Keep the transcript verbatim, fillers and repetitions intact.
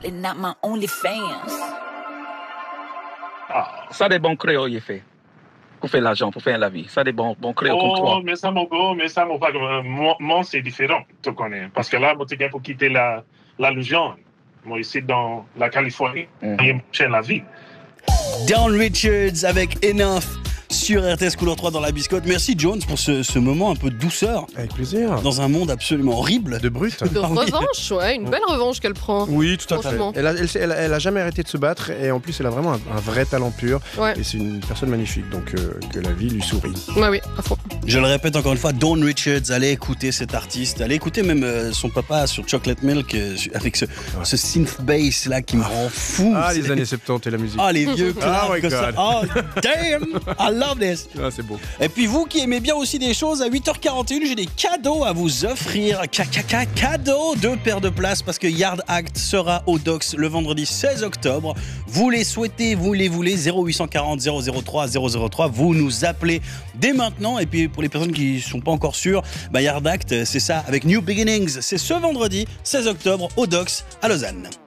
and not my only fans. Ah, ça des bons créoles, il fait. Pour faire l'argent, pour faire la vie. Ça des bons, bons créoles comme toi. Oh, mais ça, mon gars, mais ça, mon pas, moi, moi, c'est différent, tu connais. Parce que là, moi, tu viens pour quitter la, la Louisiane. Moi, ici, dans la Californie, Mhm. j'ai la vie. Dawn Richards avec Enough sur R T S Couleur trois dans la biscotte. Merci Jones pour ce, ce moment un peu de douceur Avec plaisir. dans un monde absolument horrible. De brut. De revanche, ouais, une belle revanche qu'elle prend. Oui, tout à fait. Franchement. Elle a, elle, elle, elle a jamais arrêté de se battre et en plus elle a vraiment un, un vrai talent pur Ouais. et c'est une personne magnifique donc euh, que la vie lui sourit. Ouais, oui, à fond. Je le répète encore une fois, Dawn Richards, allez écouter cet artiste, allez écouter même euh, son papa sur Chocolate Milk euh, avec ce, ce synth bass là qui me rend fou. Ah C'est- les années soixante-dix et la musique. Ah, les vieux claps Oh my comme ça. God. Oh damn, I love this. Ah, c'est beau. Et puis vous qui aimez bien aussi des choses, à huit heures quarante et une, j'ai des cadeaux à vous offrir. Caca cadeaux, deux paires de places parce que Yard Act sera au Docks le vendredi seize octobre. Vous les souhaitez, vous les voulez, zéro huit cent quarante zéro zéro trois zéro zéro trois. Vous nous appelez dès maintenant. Et puis pour les personnes qui sont pas encore sûres, bah Yard Act, c'est ça avec New Beginnings. C'est ce vendredi seize octobre au Docks à Lausanne.